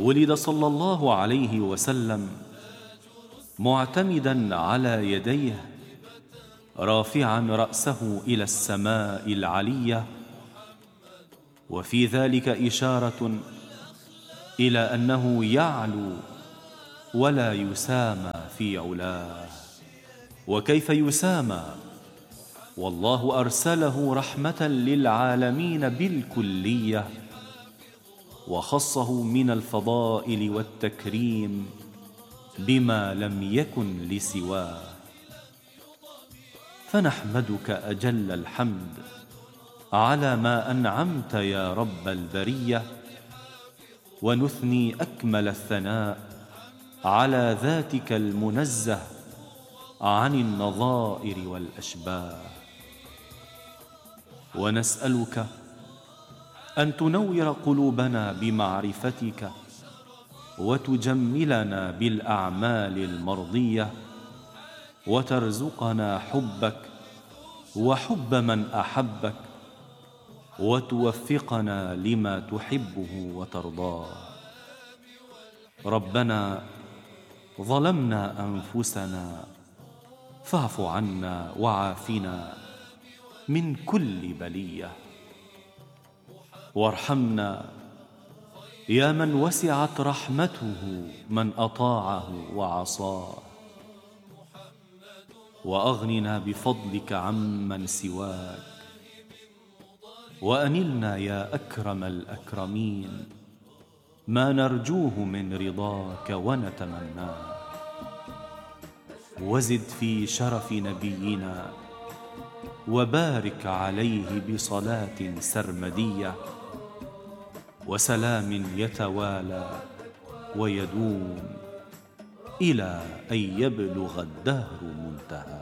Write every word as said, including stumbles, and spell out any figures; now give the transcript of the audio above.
ولد صلى الله عليه وسلم معتمدا على يديه، رافعا رأسه إلى السماء العلية، وفي ذلك إشارة إلى أنه يعلو ولا يسامى في علاه. وكيف يسامى والله أرسله رحمة للعالمين بالكلية، وخصه من الفضائل والتكريم بما لم يكن لسواه. فنحمدك أجل الحمد على ما أنعمت يا رب البرية، ونثني أكمل الثناء على ذاتك المنزه عن النظائر والأشباه. ونسألك أن تنور قلوبنا بمعرفتك، وتجملنا بالأعمال المرضية، وترزقنا حبك وحب من أحبك، وتوفقنا لما تحبه وترضاه. ربنا ظلمنا أنفسنا فاعف عنا وعافنا من كل بلية، وارحمنا يا من وسعت رحمته من أطاعه وعصاه، وأغننا بفضلك عمن سواك، وأنلنا يا أكرم الأكرمين ما نرجوه من رضاك ونتمناه. وزد في شرف نبينا، وبارك عليه بصلاة سرمدية وسلام يتوالى ويدوم إلى أن يبلغ الدهر منتهى.